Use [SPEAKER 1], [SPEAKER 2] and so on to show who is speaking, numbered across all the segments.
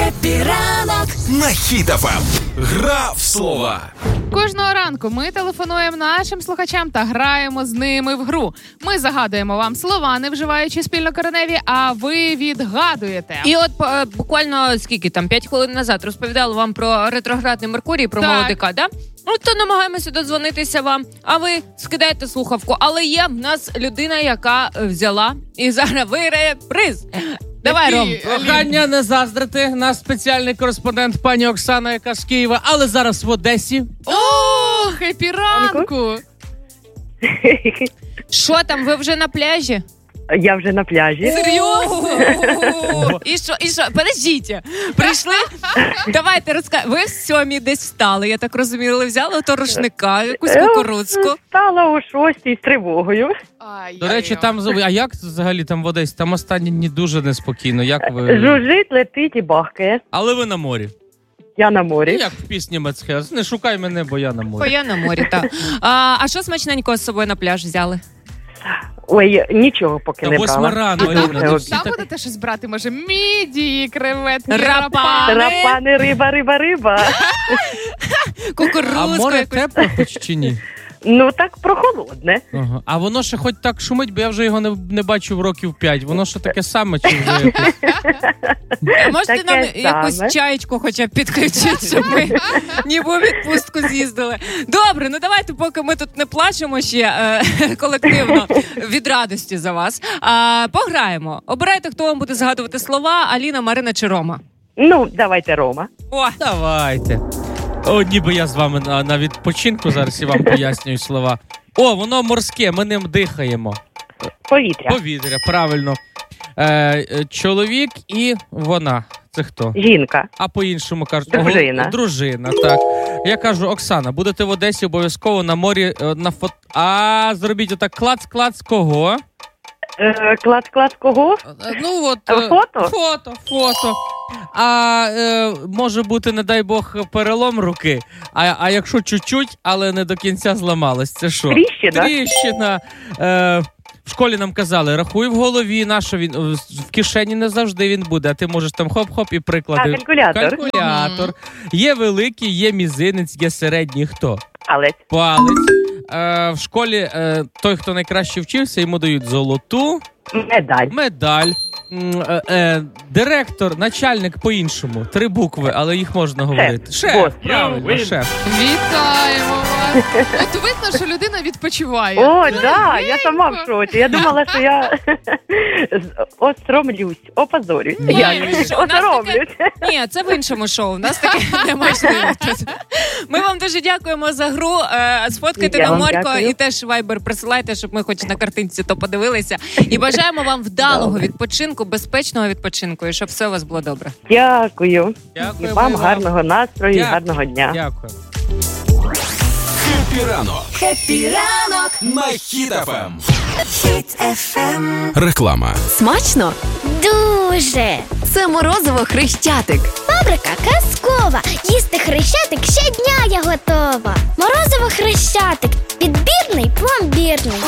[SPEAKER 1] Хеппі ранок
[SPEAKER 2] на Хіт ФМ. Гра в слова.
[SPEAKER 3] Кожного ранку ми телефонуємо нашим слухачам та граємо з ними в гру. Ми загадуємо вам слова, не вживаючи спільнокореневі, а ви відгадуєте.
[SPEAKER 4] І от буквально 5 хвилин назад розповідала вам про ретроградний Меркурій, про молодика, да? От то намагаємося додзвонитися вам, а ви скидаєте слухавку. Але є в нас людина, яка взяла і зараз виграє приз. Давай, Ром.
[SPEAKER 5] Прохання не заздрити. Наш спеціальний кореспондент пані Оксана, яка з Києва, але зараз в Одесі.
[SPEAKER 3] О, хеппі ранку!
[SPEAKER 4] Що там, ви вже на пляжі?
[SPEAKER 6] Я вже на пляжі.
[SPEAKER 4] Серйозно? І що? Подождіть. Прийшли? Давайте розкажемо. Ви в 7 десь встали, я так розуміла. Взяли то рушника, якусь кукурудзку.
[SPEAKER 6] Встала о 6 з тривогою.
[SPEAKER 5] До речі, там, а як взагалі там в Одесі? Там останні дні дуже неспокійно. Як ви?
[SPEAKER 6] Жужжить, летить і бахкає.
[SPEAKER 5] Але ви на морі.
[SPEAKER 6] Я на морі.
[SPEAKER 5] Як в пісні Мецхес. Не шукай мене, бо я на морі.
[SPEAKER 4] Бо я на морі, так. А що смачненького з собою на пляж взяли?
[SPEAKER 6] Ой, нічого поки не брала.
[SPEAKER 5] 8 рано, Аліна.
[SPEAKER 3] Там будете щось брати, може, мідії, креветки,
[SPEAKER 6] Рапани, риба.
[SPEAKER 4] Кукурудзку.
[SPEAKER 5] А море
[SPEAKER 4] якусь.
[SPEAKER 5] тепло хоч чи ні?
[SPEAKER 6] Ну так прохолодне.
[SPEAKER 5] Ага. А воно ще хоч так шумить, бо я вже його не бачив років 5. Воно ще таке саме, чи вже якось?
[SPEAKER 4] Можете нам
[SPEAKER 6] Таке
[SPEAKER 4] якусь
[SPEAKER 6] саме.
[SPEAKER 4] чаєчку хоча б підключити, щоб ми ніби у відпустку з'їздили. Добре, ну давайте, поки ми тут не плачемо ще колективно від радості за вас. Пограємо. Обирайте, хто вам буде згадувати слова: Аліна, Марина чи Рома.
[SPEAKER 6] Ну, давайте Рома.
[SPEAKER 4] О,
[SPEAKER 5] Давайте. О, ніби я з вами на відпочинку зараз і вам пояснюю слова. О, воно морське, ми ним дихаємо. Повітря, правильно. Чоловік і вона. Це хто?
[SPEAKER 6] Жінка.
[SPEAKER 5] А по-іншому кажуть...
[SPEAKER 6] Дружина.
[SPEAKER 5] Дружина, так. Я кажу, Оксана, будете в Одесі обов'язково на морі на фото... зробіть отак клац-клац кого?
[SPEAKER 6] Клац кого?
[SPEAKER 5] Ну от...
[SPEAKER 6] Фото?
[SPEAKER 5] Фото. Може бути, не дай Бог, перелом руки. А якщо чуть-чуть, але не до кінця зламалось, це що? Тріщина. В школі нам казали, рахуй в голові, він в кишені не завжди він буде, а ти можеш там хоп-хоп і приклади. Калькулятор. Є великий, є мізинець, є середній хто? Палець. В школі той, хто найкраще вчився, йому дають золоту медаль. Директор, начальник по-іншому. 3 букви, але їх можна говорити. Шеф. Правильно, шеф.
[SPEAKER 3] Вітаємо вас! От видно, що людина відпочиває.
[SPEAKER 6] О, да, я сама в шоці. Я думала, що я осромлюсь, опозорюсь. Осоромлюсь.
[SPEAKER 4] Ні, це в іншому шоу. У нас таке неможливо. Ми вам дуже дякуємо за гру. Сфоткайте
[SPEAKER 6] Я
[SPEAKER 4] на
[SPEAKER 6] вам
[SPEAKER 4] Морько
[SPEAKER 6] дякую.
[SPEAKER 4] і теж вайбер присилайте, щоб ми хоч на картинці то подивилися. І бажаємо вам вдалого відпочинку, безпечного відпочинку, і щоб все у вас було добре.
[SPEAKER 6] Дякую. І
[SPEAKER 5] Дякую
[SPEAKER 6] вам гарного настрою і гарного дня.
[SPEAKER 5] Дякую.
[SPEAKER 2] Хеппі ранок.
[SPEAKER 1] Хеппі ранок
[SPEAKER 2] На Хіт ФМ.
[SPEAKER 1] Хіт ФМ.
[SPEAKER 2] Реклама.
[SPEAKER 7] Смачно?
[SPEAKER 8] Дуже!
[SPEAKER 7] Це морозиво Хрещатик.
[SPEAKER 8] Фабрика казкова. Їсти Хрещатик щодня я готова. Морозиво Хрещатик. Підбірний, пломбірний.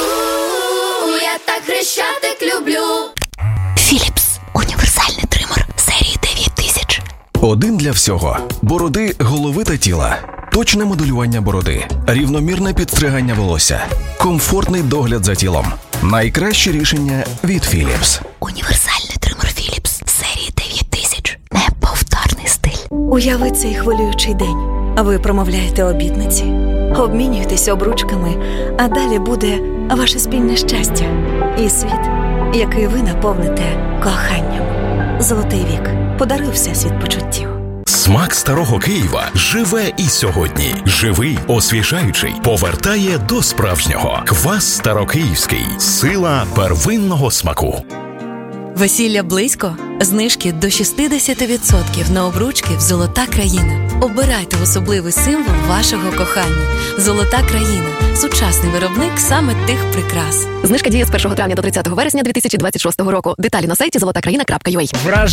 [SPEAKER 1] Я так Хрещатик люблю.
[SPEAKER 7] Філіпс. Універсальний тример серії 9000.
[SPEAKER 9] Один для всього. Бороди, голови та тіла. Точне моделювання бороди. Рівномірне підстригання волосся. Комфортний догляд за тілом. Найкраще рішення від Philips.
[SPEAKER 7] Універсальний тример Філіпс серії 9000. Неповторний стиль.
[SPEAKER 10] Уяви цей хвилюючий день. Ви промовляєте обітниці, обмінюєтесь обручками, а далі буде ваше спільне щастя і світ, який ви наповните коханням. Золотий вік. Подаруй всесвіт почуттів.
[SPEAKER 9] Смак старого Києва живе і сьогодні. Живий, освіжаючий, повертає до справжнього. Квас старокиївський. Сила первинного смаку.
[SPEAKER 10] Весілля близько? Знижки до 60% на обручки в «Золота країна». Обирайте особливий символ вашого кохання. «Золота країна» – сучасний виробник саме тих прикрас.
[SPEAKER 7] Знижка діє з 1 травня до 30 вересня 2026 року. Деталі на сайті zolotakraina.ua.